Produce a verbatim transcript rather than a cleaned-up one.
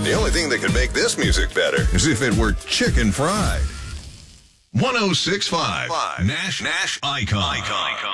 The only thing that could make this music better is if it were chicken fried. one oh six point five Nash Nash Icon. Icon.